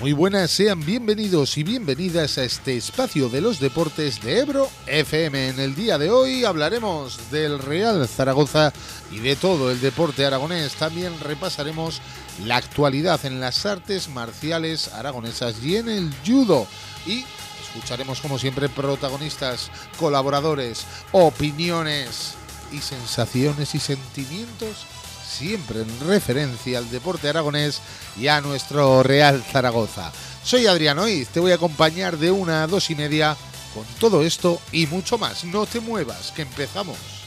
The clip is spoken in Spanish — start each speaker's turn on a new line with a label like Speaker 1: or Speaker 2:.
Speaker 1: Muy buenas, sean bienvenidos y bienvenidas a este espacio de los deportes de Ebro FM. En el día de hoy hablaremos del Real Zaragoza y de todo el deporte aragonés. También repasaremos la actualidad en las artes marciales aragonesas y en el judo. Y escucharemos, como siempre, protagonistas, colaboradores, opiniones y sensaciones y sentimientos, siempre en referencia al deporte aragonés y a nuestro Real Zaragoza. Soy Adrián Oiz, te voy a acompañar de 1 a 2 y media con todo esto y mucho más. No te muevas, que empezamos.